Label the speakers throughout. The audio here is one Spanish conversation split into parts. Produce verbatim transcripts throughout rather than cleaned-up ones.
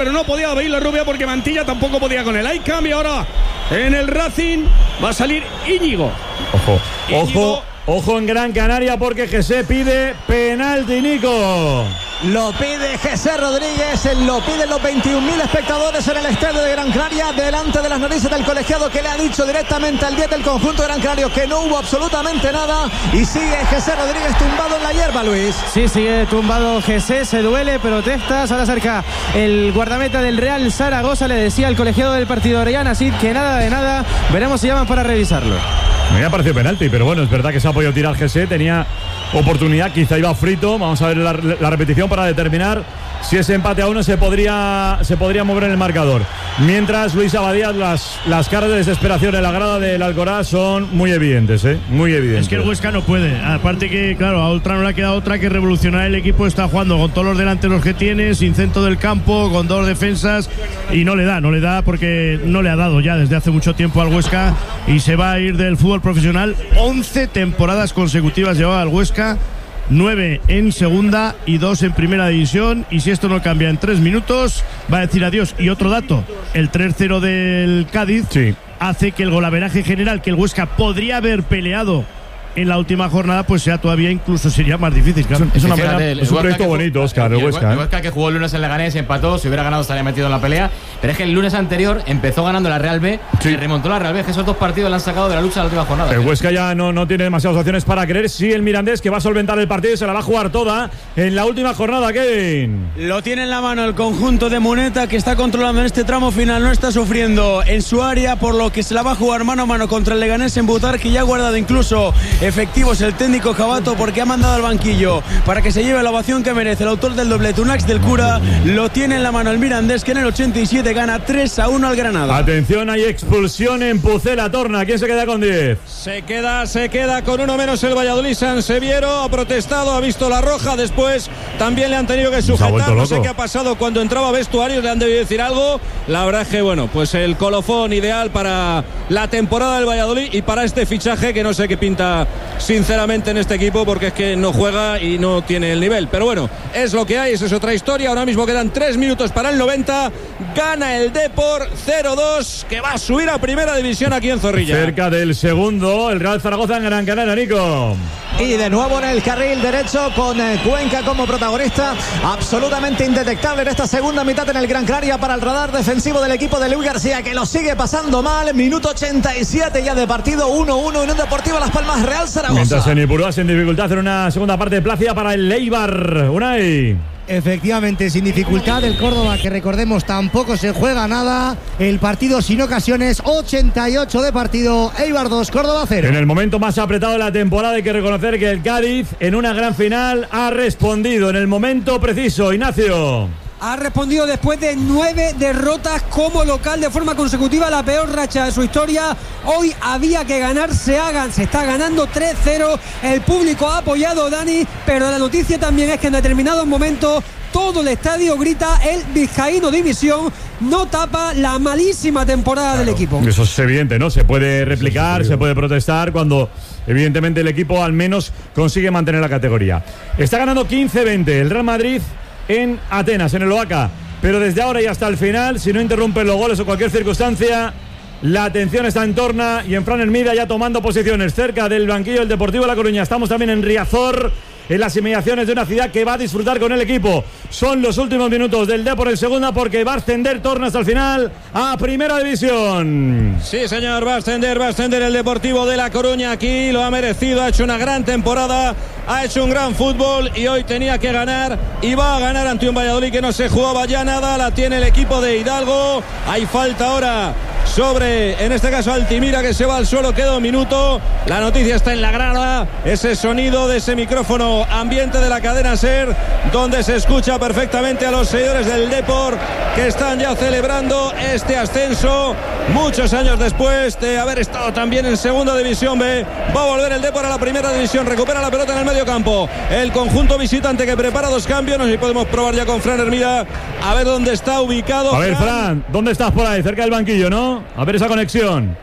Speaker 1: pero no podía Abel Rubia porque Mantilla tampoco podía con él. Hay cambio ahora en el Racing. Va a salir Íñigo.
Speaker 2: Ojo,
Speaker 1: Íñigo.
Speaker 2: ojo, ojo en Gran Canaria porque José pide penalti, Nico.
Speaker 3: Lo pide José Rodríguez, lo piden los veintiún mil espectadores en el estadio de Gran Canaria, delante de las narices del colegiado, que le ha dicho directamente al diez del conjunto de Gran Canaria que no hubo absolutamente nada, y sigue José Rodríguez tumbado en la hierba, Luis.
Speaker 4: Sí, sigue tumbado José, se duele, protesta, ahora acerca el guardameta del Real Zaragoza, le decía al colegiado del partido Orellana Cid que nada de nada, veremos si llaman para revisarlo.
Speaker 2: Me había parecido penalti, pero bueno, es verdad que se ha podido tirar José, tenía oportunidad, quizá iba frito. Vamos a ver la, la repetición para determinar si ese empate a uno se podría, se podría mover en el marcador. Mientras, Luis Abadía, las, las caras de desesperación en la grada del Alcoraz son muy evidentes, ¿eh? Muy evidentes.
Speaker 5: Es que el Huesca no puede. Aparte que, claro, a Oltra no le ha quedado otra que revolucionar el equipo. Está jugando con todos los delanteros que tiene, sin centro del campo, con dos defensas, y no le da, no le da porque no le ha dado ya desde hace mucho tiempo al Huesca, y se va a ir del fútbol profesional. once temporadas consecutivas llevaba al Huesca, nueve en segunda y dos en primera división, y si esto no cambia en tres minutos va a decir adiós. Y otro dato, el tres cero del Cádiz
Speaker 2: sí.
Speaker 5: hace que el golaveraje general que el Huesca podría haber peleado en la última jornada pues sea todavía incluso sería más difícil, claro.
Speaker 2: Es, una
Speaker 6: Fíjate,
Speaker 2: pena,
Speaker 6: el,
Speaker 2: es un proyecto bonito, Oscar, el,
Speaker 6: el
Speaker 2: Huesca.
Speaker 6: El Huesca
Speaker 2: ¿eh?
Speaker 6: que jugó el lunes en Leganés, empató, si hubiera ganado estaría metido en la pelea, pero es que el lunes anterior empezó ganando la Real B, sí. y remontó la Real B, que esos dos partidos le han sacado de la lucha de la última jornada.
Speaker 2: El Huesca ya no, no tiene demasiadas opciones para creer. Sí, el Mirandés, que va a solventar el partido y se la va a jugar toda en la última jornada, Kevin.
Speaker 7: Lo tiene en la mano el conjunto de Muneta, que está controlando en este tramo final, no está sufriendo en su área, por lo que se la va a jugar mano a mano contra el Leganés en Butar, que ya ha guardado incluso efectivos el técnico Jabato, porque ha mandado al banquillo para que se lleve la ovación que merece el autor del doblete, Unax del Cura. Lo tiene en la mano el Mirandés, que en el ochenta y siete gana tres a uno al Granada.
Speaker 2: Atención, hay expulsión en Pucela Torna. ¿Quién se queda con diez?
Speaker 1: Se queda, se queda con uno menos el Valladolid. San Seviero ha protestado, ha visto la roja, después también le han tenido que sujetar. No sé qué ha pasado cuando entraba a vestuario, le han debido decir algo. La verdad es que, bueno, pues el colofón ideal para la temporada del Valladolid y para este fichaje, que no sé qué pinta sinceramente en este equipo, porque es que no juega y no tiene el nivel, pero bueno, es lo que hay, esa es otra historia. Ahora mismo quedan tres minutos para el noventa, gana el Depor cero dos, que va a subir a primera división aquí en Zorrilla.
Speaker 2: Cerca del segundo, el Real Zaragoza en Gran Canaria, Nico.
Speaker 3: Y de nuevo en el carril derecho con Cuenca como protagonista, absolutamente indetectable en esta segunda mitad en el Gran Canaria para el radar defensivo del equipo de Luis García, que lo sigue pasando mal. Minuto ochenta y siete ya de partido, uno uno en un Deportivo Las Palmas Real Zaragoza.
Speaker 2: Mientras en Ipurúa en dificultad en una segunda parte plácida para el Eibar. Unai.
Speaker 8: Efectivamente, sin dificultad el Córdoba, que recordemos tampoco se juega nada. El partido sin ocasiones, ochenta y ocho de partido, Eibar dos, Córdoba cero.
Speaker 2: En el momento más apretado de la temporada hay que reconocer que el Cádiz en una gran final ha respondido en el momento preciso. Ignacio.
Speaker 9: Ha respondido después de nueve derrotas como local de forma consecutiva, la peor racha de su historia. Hoy había que ganar, se hagan, se está ganando tres cero. El público ha apoyado, Dani, pero la noticia también es que en determinados momentos todo el estadio grita el vizcaíno división, no tapa la malísima temporada claro, del equipo.
Speaker 2: Eso es evidente, ¿no? Se puede replicar, se puede protestar cuando evidentemente el equipo al menos consigue mantener la categoría. Está ganando quince veinte el Real Madrid en Atenas, en el Oaca, pero desde ahora y hasta el final, si no interrumpen los goles o cualquier circunstancia, la atención está en Torna y en Fran Hermida ya tomando posiciones cerca del banquillo del Deportivo de La Coruña. Estamos también en Riazor, en las inmediaciones de una ciudad que va a disfrutar con el equipo. Son los últimos minutos del Depor en segunda, porque va a ascender Torna hasta el final a primera división.
Speaker 1: Sí, señor, va a ascender, va a ascender el Deportivo de La Coruña. Aquí lo ha merecido, ha hecho una gran temporada, ha hecho un gran fútbol y hoy tenía que ganar y va a ganar ante un Valladolid que no se jugaba ya nada. La tiene el equipo de Hidalgo. Hay falta ahora sobre, en este caso, Altimira, que se va al suelo. Queda un minuto. La noticia está en la grada. Ese sonido de ese micrófono ambiente de la cadena SER, donde se escucha perfectamente a los seguidores del Depor, que están ya celebrando este ascenso muchos años después de haber estado también en segunda división B. Va a volver el Depor a la primera división, recupera la pelota en el medio campo el conjunto visitante, que prepara dos cambios. No sé si podemos probar ya con Fran Hermida a ver dónde está ubicado.
Speaker 2: A ver, Fran, ¿dónde estás por ahí? Cerca del banquillo, ¿no? A ver esa conexión.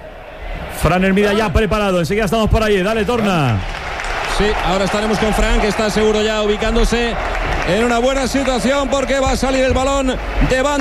Speaker 2: Fran Hermida ya preparado, enseguida estamos por ahí. Dale, Torna.
Speaker 1: Sí, ahora estaremos con Fran, que está seguro ya ubicándose en una buena situación porque va a salir el balón de banda.